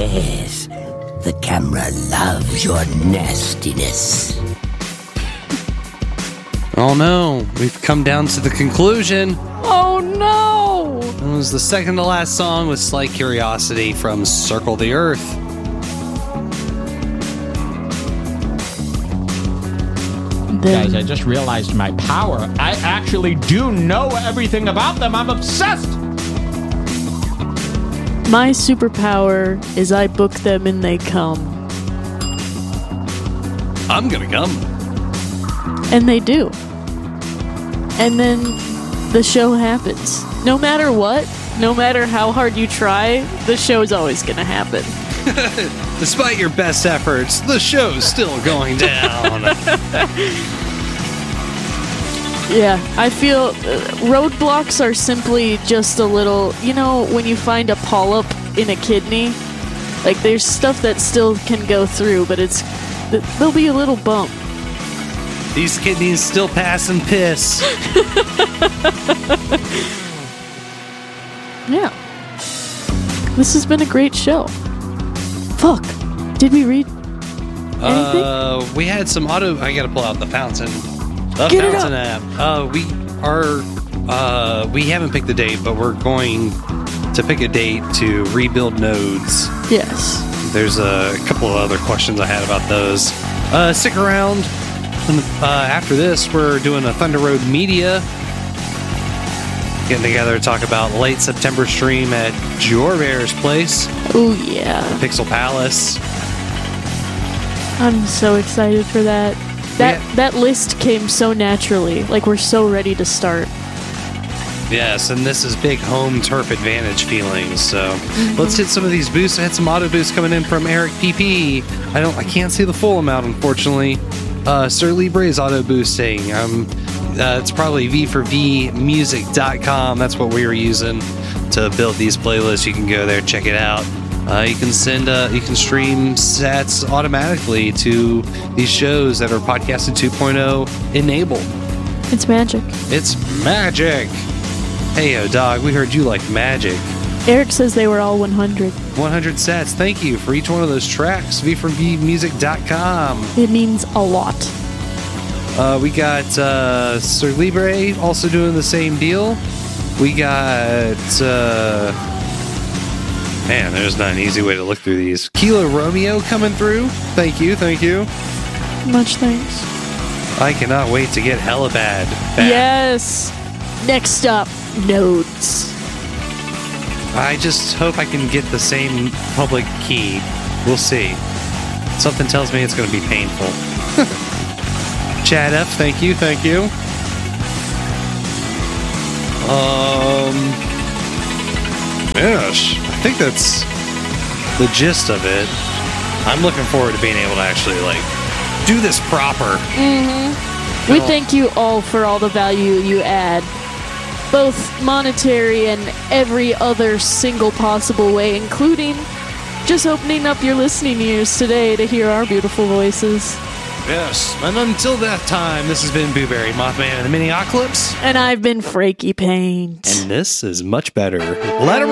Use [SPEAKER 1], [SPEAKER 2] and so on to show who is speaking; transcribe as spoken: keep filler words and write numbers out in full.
[SPEAKER 1] Yes, the camera loves your nastiness.
[SPEAKER 2] Oh no, we've come down to the conclusion.
[SPEAKER 3] Oh no!
[SPEAKER 2] It was the second to last song with Slight Curiosity from Circle the Earth.
[SPEAKER 3] Then,
[SPEAKER 4] Guys, I just realized my power. I actually do know everything about them. I'm obsessed.
[SPEAKER 3] my superpower is I book them and they come.
[SPEAKER 2] I'm gonna come.
[SPEAKER 3] And they do. And then the show happens. No matter what, no matter how hard you try, the show's always gonna happen.
[SPEAKER 2] Despite your best efforts, the show's still going down.
[SPEAKER 3] Yeah, I feel uh, roadblocks are simply just a little, you know, when you find a polyp in a kidney, like there's stuff that still can go through, but it's, there'll be a little bump.
[SPEAKER 2] These kidneys still pass and piss.
[SPEAKER 3] Yeah. This has been a great show. Fuck. Did we read anything?
[SPEAKER 2] Uh, we had some auto. I gotta pull out the fountain. The
[SPEAKER 3] Get it
[SPEAKER 2] fountain app. Uh, we are. Uh, we haven't picked the date, but we're going to pick a date to rebuild nodes.
[SPEAKER 3] Yes.
[SPEAKER 2] There's a couple of other questions I had about those. Uh, stick around. Uh, after this, we're doing a Thunder Road Media. Getting together to talk about late September stream at Jorbear's place.
[SPEAKER 3] Oh, yeah.
[SPEAKER 2] Pixel Palace.
[SPEAKER 3] I'm so excited for that. That
[SPEAKER 2] Yeah.
[SPEAKER 3] that list came so naturally. Like, we're so ready to start.
[SPEAKER 2] Yes, and this is big home turf advantage feelings. So let's hit some of these boosts. I had some auto boosts coming in from Eric P P. I don't, I can't see the full amount, unfortunately. Uh, Sir Libre is auto boosting. Um, uh, it's probably V for V music dot com. That's what we were using to build these playlists. You can go there, check it out. Uh, you can send, uh, you can stream sets automatically to these shows that are Podcasted two point oh enabled.
[SPEAKER 3] It's magic.
[SPEAKER 2] It's magic. Hey, yo, dog, we heard you like magic.
[SPEAKER 3] Eric says they were all one hundred.
[SPEAKER 2] one hundred sets. Thank you for each one of those tracks. V for V music dot com.
[SPEAKER 3] It means a lot.
[SPEAKER 2] Uh, we got uh, Sir Libre also doing the same deal. We got... Uh, man, there's not an easy way to look through these. Kilo Romeo coming through. Thank you, thank you.
[SPEAKER 3] Much thanks.
[SPEAKER 2] I cannot wait to get hella bad. back.
[SPEAKER 3] Yes. Next up, nodes.
[SPEAKER 2] I just hope I can get the same public key. We'll see. Something tells me it's going to be painful. Chad F, thank you, thank you. Um, yes, I think that's the gist of it. I'm looking forward to being able to actually, like, do this proper.
[SPEAKER 3] Mm-hmm. We thank you all for all the value you add. Both monetary and every other single possible way, including just opening up your listening ears today to hear our beautiful voices.
[SPEAKER 2] Yes, and until that time, this has been Booberry, Mothman, and the Mini-Oclipse.
[SPEAKER 3] And I've been Fraky Paint.
[SPEAKER 2] And this is much better. Let 'em